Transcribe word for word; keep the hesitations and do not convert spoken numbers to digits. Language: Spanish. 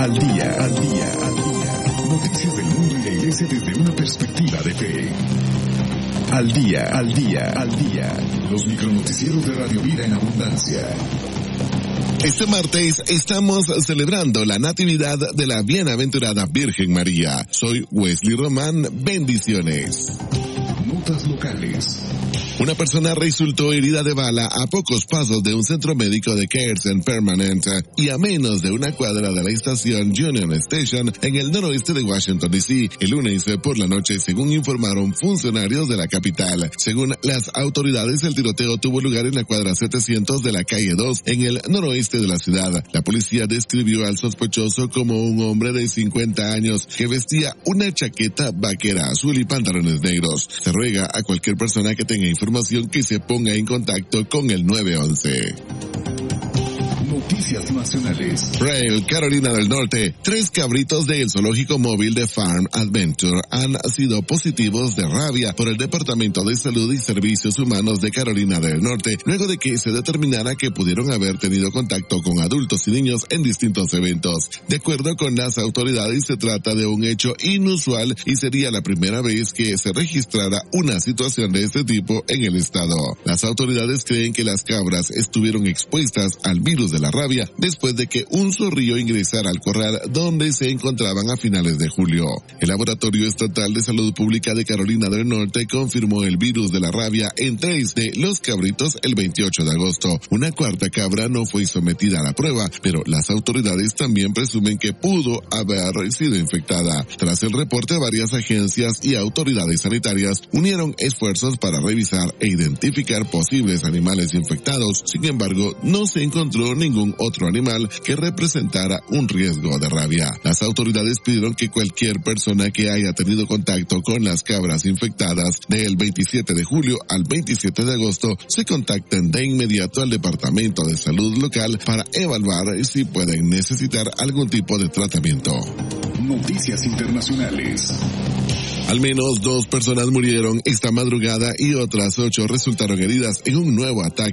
Al día, al día, al día. Noticias del mundo y la iglesia desde una perspectiva de fe. Al día, al día, al día. Los micronoticieros de Radio Vida en Abundancia. Este martes estamos celebrando la Natividad de la Bienaventurada Virgen María. Soy Wesley Román, bendiciones. Notas locales. Una persona resultó herida de bala a pocos pasos de un centro médico de Cares and Permanent y a menos de una cuadra de la estación Union Station en el noroeste de Washington, D C el lunes por la noche, según informaron funcionarios de la capital. Según las autoridades, el tiroteo tuvo lugar en la cuadra setecientos de la calle dos en el noroeste de la ciudad. La policía describió al sospechoso como un hombre de cincuenta años que vestía una chaqueta vaquera azul y pantalones negros. Se ruega a cualquier persona que tenga información que se ponga en contacto con el nueve once. Noticias nacionales. Rail, Carolina del Norte. Tres cabritos del zoológico móvil de Farm Adventure han sido positivos de rabia por el Departamento de Salud y Servicios Humanos de Carolina del Norte, luego de que se determinara que pudieron haber tenido contacto con adultos y niños en distintos eventos. De acuerdo con las autoridades, se trata de un hecho inusual y sería la primera vez que se registrara una situación de este tipo en el estado. Las autoridades creen que las cabras estuvieron expuestas al virus de la rabia después de que un zorrillo ingresara al corral donde se encontraban a finales de julio. El Laboratorio Estatal de Salud Pública de Carolina del Norte confirmó el virus de la rabia en tres de los cabritos el veintiocho de agosto. Una cuarta cabra no fue sometida a la prueba, pero las autoridades también presumen que pudo haber sido infectada. Tras el reporte, varias agencias y autoridades sanitarias unieron esfuerzos para revisar e identificar posibles animales infectados. Sin embargo, no se encontró ningún otro animal que representara un riesgo de rabia. Las autoridades pidieron que cualquier persona que haya tenido contacto con las cabras infectadas del veintisiete de julio al veintisiete de agosto se contacten de inmediato al Departamento de Salud local para evaluar si pueden necesitar algún tipo de tratamiento. Noticias internacionales. Al menos dos personas murieron esta madrugada y otras ocho resultaron heridas en un nuevo ataque